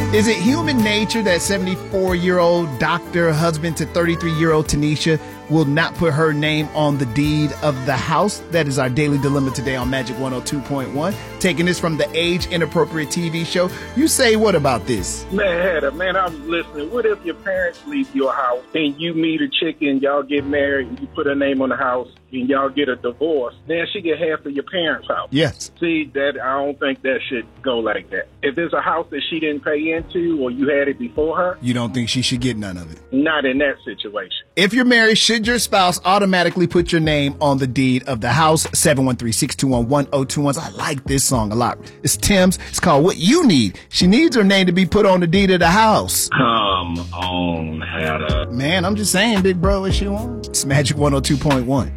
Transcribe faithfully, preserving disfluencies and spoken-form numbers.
Is it human nature that seventy-four-year-old doctor, husband to thirty-three-year-old Tanisha, will not put her name on the deed of the house? That is our daily dilemma today on Magic one oh two point one. Taking this from the Age Inappropriate T V show. You say what about this? Man, Hedda, man, I was listening. What if your parents leave your house and you meet a chick and y'all get married and you put her name on the house and y'all get a divorce? Then she get half of your parents' house. Yes. See, that I don't think that should go like that. If there's a house that she didn't pay into or you had it before her, you don't think she should get none of it? Not in that situation. If you're married, should your spouse automatically put your name on the deed of the house? seven one three, six two one, one oh two one. I like this song a lot. It's Tim's. It's called What You Need. She needs her name to be put on the deed of the house. Come on, Hedda. Man, I'm just saying, big bro, what she want? It's Magic one oh two point one.